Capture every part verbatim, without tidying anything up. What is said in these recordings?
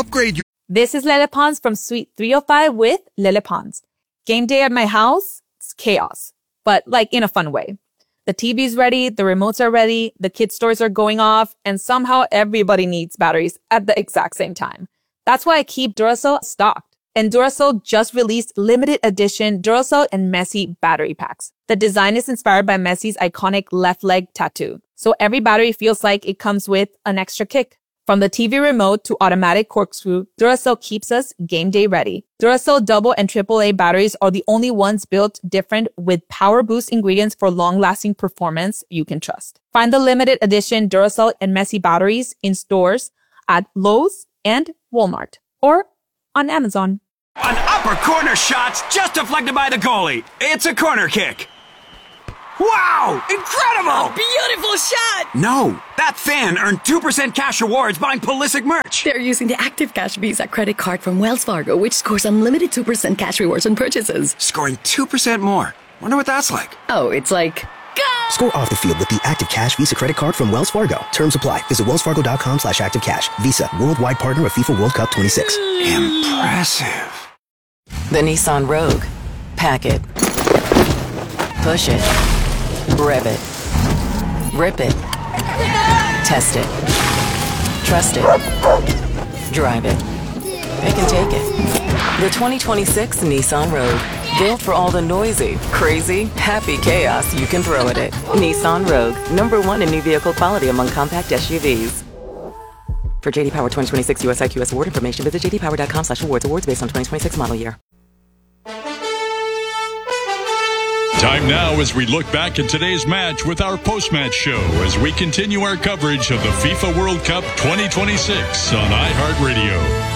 Upgrade your... This is Lele Pons from Suite three oh five with Lele Pons. Game day at my house, it's chaos, but like in a fun way. The T V's ready, the remotes are ready, the kids' stores are going off, and somehow everybody needs batteries at the exact same time. That's why I keep Duracell stocked. And Duracell just released limited edition Duracell and Messi battery packs. The design is inspired by Messi's iconic left leg tattoo. So every battery feels like it comes with an extra kick. From the T V remote to automatic corkscrew, Duracell keeps us game day ready. Duracell double and triple A batteries are the only ones built different with power boost ingredients for long-lasting performance you can trust. Find the limited edition Duracell and Messi batteries in stores at Lowe's and Walmart or on Amazon. An upper corner shot's just deflected by the goalie. It's a corner kick. Wow! Incredible! A beautiful shot! No, that fan earned two percent cash rewards buying Pulisic merch. They're using the Active Cash Visa credit card from Wells Fargo, which scores unlimited two percent cash rewards on purchases. Scoring two percent more. Wonder what that's like. Oh, it's like... Go! Score off the field with the Active Cash Visa credit card from Wells Fargo. Terms apply. Visit wellsfargo.com slash activecash. Visa, worldwide partner of FIFA World Cup twenty-six. Impressive. The Nissan Rogue. Pack it. Push it. Rev it. Rip it. Test it. Trust it. Drive it. Pick and take it. The twenty twenty-six Nissan Rogue. Built for all the noisy, crazy, happy chaos you can throw at it. Nissan Rogue. Number one in new vehicle quality among compact S U Vs. For J D Power twenty twenty-six U S I Q S award information, visit j d power dot com slash awards. Awards based on twenty twenty-six model year. Time now as we look back at today's match with our post-match show as we continue our coverage of the FIFA World Cup twenty twenty-six on iHeartRadio.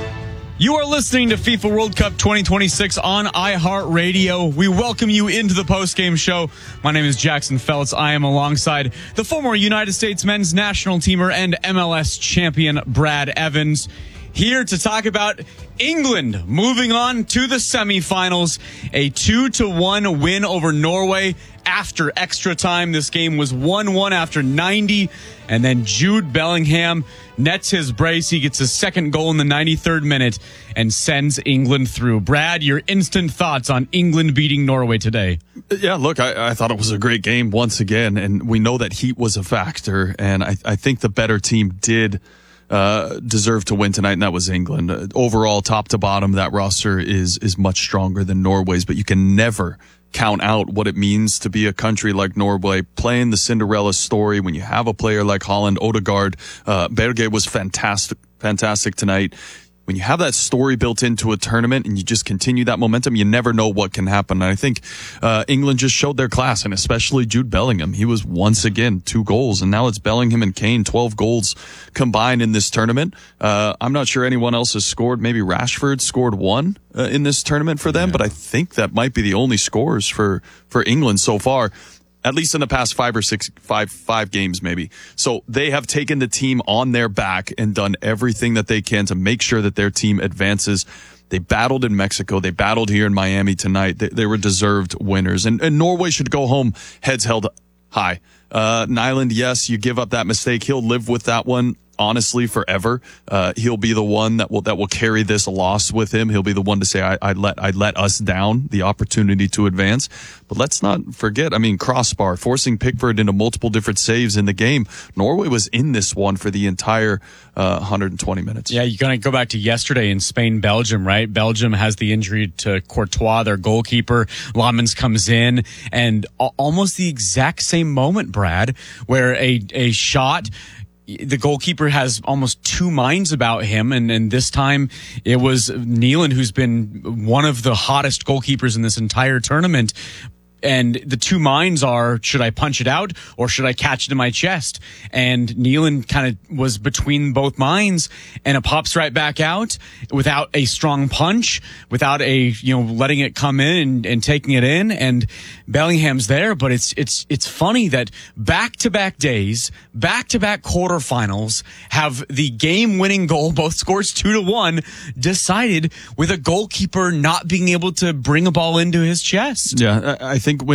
You are listening to FIFA World Cup twenty twenty-six on iHeartRadio. We welcome you into the post-game show. My name is Jackson Feltz. I am alongside the former United States men's national teamer and M L S champion Brad Evans, here to talk about England moving on to the semifinals. A two to one win over Norway after extra time. This game was one one after ninety. And then Jude Bellingham nets his brace. He gets his second goal in the ninety-third minute and sends England through. Brad, your instant thoughts on England beating Norway today? Yeah, look, I, I thought it was a great game once again. And we know that heat was a factor. And I, I think the better team did Uh, deserve to win tonight, and that was England. Uh, overall, top to bottom, that roster is is much stronger than Norway's, but you can never count out what it means to be a country like Norway, playing the Cinderella story when you have a player like Holland, Odegaard. Uh, Berge was fantastic, fantastic tonight. When you have that story built into a tournament and you just continue that momentum, you never know what can happen. And I think uh, England just showed their class, and especially Jude Bellingham. He was once again two goals, and now it's Bellingham and Kane, twelve goals combined in this tournament. Uh, I'm not sure anyone else has scored. Maybe Rashford scored one uh, in this tournament for them, yeah. But I think that might be the only scores for, for England so far. At least in the past five or six, five, five games maybe. So they have taken the team on their back and done everything that they can to make sure that their team advances. They battled in Mexico. They battled here in Miami tonight. They, they were deserved winners. And, and Norway should go home heads held high. Uh, Nyland, yes, you give up that mistake. He'll live with that one. Honestly, forever, uh, he'll be the one that will that will carry this loss with him. He'll be the one to say, I, I let I let us down, the opportunity to advance. But let's not forget, I mean, crossbar, forcing Pickford into multiple different saves in the game. Norway was in this one for the entire uh, one hundred twenty minutes. Yeah, you're going to go back to yesterday in Spain, Belgium, right? Belgium has the injury to Courtois, their goalkeeper. Lamens comes in, and a- almost the exact same moment, Brad, where a a shot, the goalkeeper has almost two minds about him, and, and this time it was Nyland, who's been one of the hottest goalkeepers in this entire tournament. And the two minds are, should I punch it out or should I catch it in my chest? And Nyland kind of was between both minds, and it pops right back out without a strong punch, without a, you know, letting it come in and, and taking it in. And Bellingham's there, but it's, it's, it's funny that back to back days, back to back quarterfinals have the game winning goal, both scores two to one, decided with a goalkeeper not being able to bring a ball into his chest. Yeah, I think I think when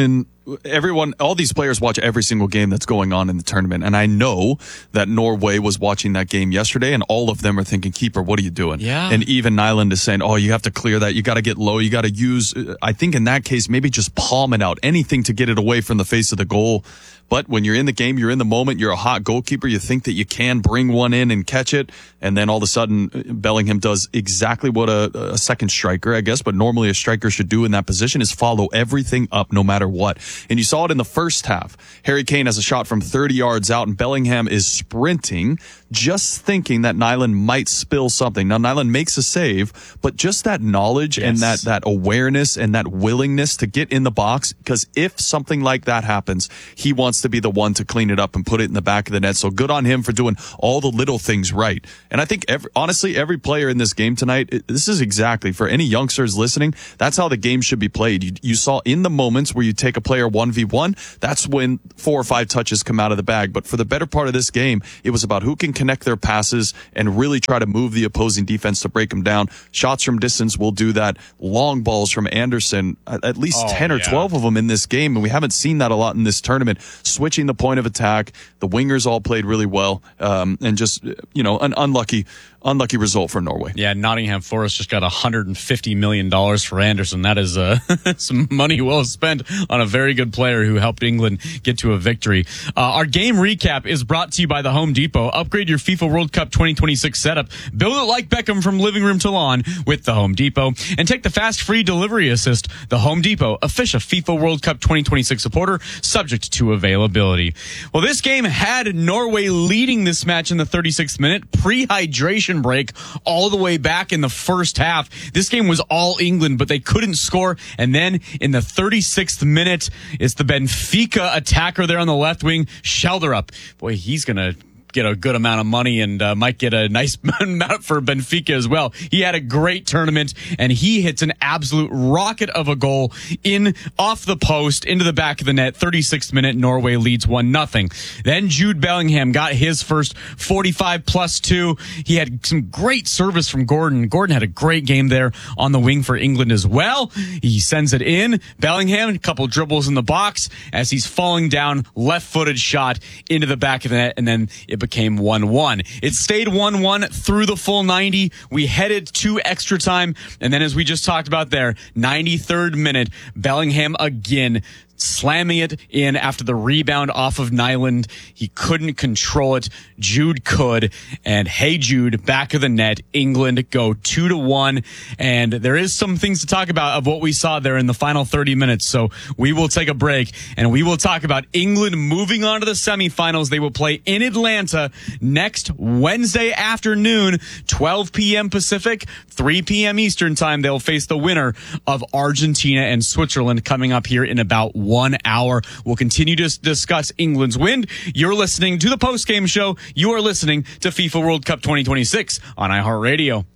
everyone, all these players watch every single game that's going on in the tournament. And I know that Norway was watching that game yesterday, and all of them are thinking, keeper, what are you doing? Yeah. And even Nyland is saying, oh, you have to clear that. You got to get low. You got to use, I think in that case, maybe just palm it out, anything to get it away from the face of the goal. But when you're in the game, you're in the moment, you're a hot goalkeeper, you think that you can bring one in and catch it, and then all of a sudden Bellingham does exactly what a, a second striker, I guess, but normally a striker should do in that position, is follow everything up no matter what. And you saw it in the first half. Harry Kane has a shot from thirty yards out, and Bellingham is sprinting, just thinking that Nyland might spill something. Now, Nyland makes a save, but just that knowledge yes. and that, that awareness and that willingness to get in the box, because if something like that happens, he wants to be the one to clean it up and put it in the back of the net. So good on him for doing all the little things right. And I think every, honestly, every player in this game tonight, it, this is exactly, for any youngsters listening, that's how the game should be played. You, you saw in the moments where you take a player one v one, that's when four or five touches come out of the bag. But for the better part of this game, it was about who can connect their passes and really try to move the opposing defense to break them down. Shots from distance will do that. Long balls from Anderson, at least oh, ten or yeah. twelve of them in this game, and we haven't seen that a lot in this tournament. Switching the point of attack, the wingers all played really well, um, and just, you know, an unlucky unlucky result for Norway. Yeah, Nottingham Forest just got one hundred fifty million dollars for Anderson. That is uh, some money well spent on a very good player who helped England get to a victory. Uh, our game recap is brought to you by the Home Depot. Upgrade your FIFA World Cup twenty twenty-six setup. Build it like Beckham from living room to lawn with the Home Depot. And take the fast free delivery assist. The Home Depot, official FIFA World Cup twenty twenty-six supporter, subject to availability. Well, this game had Norway leading this match in the thirty-sixth minute. Pre-hydration break all the way back in the first half. This game was all England, but they couldn't score. And then in the thirty-sixth minute, it's the Benfica attacker there on the left wing, Schelderup. Boy, he's going to get a good amount of money and uh, might get a nice amount for Benfica as well. He had a great tournament, and he hits an absolute rocket of a goal in off the post into the back of the net. thirty-sixth minute, Norway leads one nothing. Then Jude Bellingham got his first forty-five plus two. He had some great service from Gordon. Gordon had a great game there on the wing for England as well. He sends it in. Bellingham, a couple dribbles in the box as he's falling down, left-footed shot into the back of the net, and then it became one one. It stayed one one through the full ninety. We headed to extra time, and then as we just talked about there, ninety-third minute, Bellingham again slamming it in after the rebound off of Nyland. He couldn't control it. Jude could. And hey, Jude, back of the net. England go two to one. And there is some things to talk about of what we saw there in the final thirty minutes. So we will take a break and we will talk about England moving on to the semifinals. They will play in Atlanta next Wednesday afternoon, twelve p.m. Pacific, three p.m. Eastern time. They'll face the winner of Argentina and Switzerland coming up here in about one hour. We'll continue to discuss England's win. You're listening to the post-game show. You are listening to FIFA World Cup twenty twenty-six on iHeartRadio.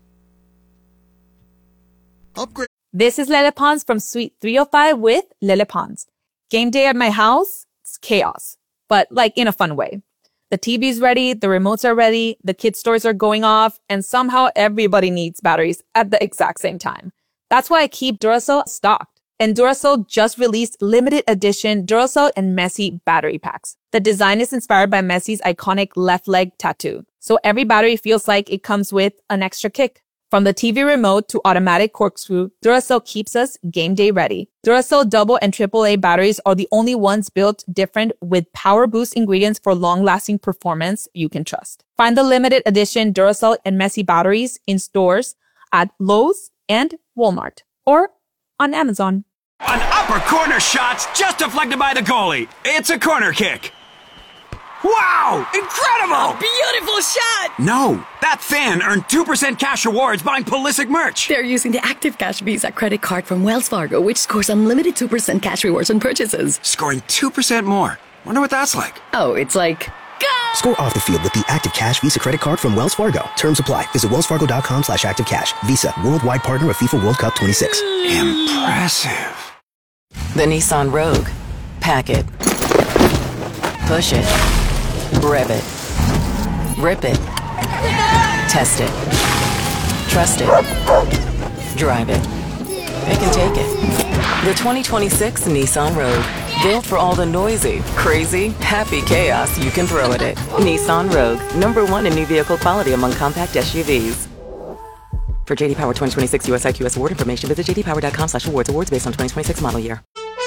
Upgrade. This is Lele Pons from Suite three oh five with Lele Pons. Game day at my house, it's chaos, but like in a fun way. The T V's ready, the remotes are ready, the kids' toys are going off, and somehow everybody needs batteries at the exact same time. That's why I keep Duracell stocked. And Duracell just released limited edition Duracell and Messi battery packs. The design is inspired by Messi's iconic left leg tattoo. So every battery feels like it comes with an extra kick. From the T V remote to automatic corkscrew, Duracell keeps us game day ready. Duracell double and triple A batteries are the only ones built different with power boost ingredients for long-lasting performance you can trust. Find the limited edition Duracell and Messi batteries in stores at Lowe's and Walmart or on Amazon. An upper corner shot just deflected by the goalie. It's a corner kick. Wow! Incredible! A beautiful shot! No, that fan earned two percent cash rewards buying Pulisic merch. They're using the Active Cash Visa credit card from Wells Fargo, which scores unlimited two percent cash rewards on purchases. Scoring two percent more. Wonder what that's like. Oh, it's like... Go! Score off the field with the Active Cash Visa credit card from Wells Fargo. Terms apply. Visit wellsfargo.com slash active cash. Visa, worldwide partner of FIFA World Cup twenty-six. Impressive. The Nissan Rogue. Pack it. Push it. Rev it. Rip it. Test it. Trust it. Drive it. It can take it. The twenty twenty-six Nissan Rogue. Built for all the noisy, crazy, happy chaos you can throw at it. Nissan Rogue, number one in new vehicle quality among compact S U Vs. For J D Power twenty twenty-six U S I Q S award information, visit j d power dot com slash awards. Awards based on twenty twenty-six model year.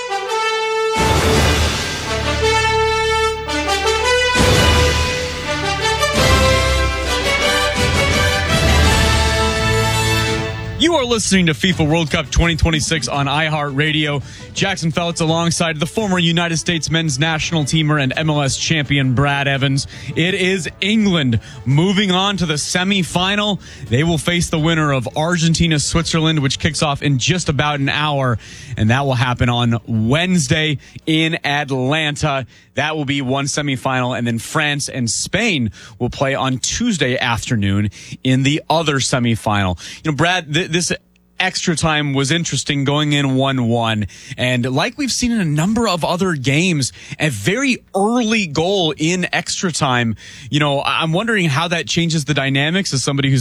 You are listening to FIFA World Cup twenty twenty-six on iHeartRadio. Jackson Feltz alongside the former United States men's national teamer and M L S champion Brad Evans. It is England moving on to the semifinal. They will face the winner of Argentina-Switzerland, which kicks off in just about an hour. And that will happen on Wednesday in Atlanta. That will be one semifinal. And then France and Spain will play on Tuesday afternoon in the other semifinal. You know, Brad, th- this extra time was interesting going in one one. And like we've seen in a number of other games, a very early goal in extra time. You know, I'm wondering how that changes the dynamics as somebody who's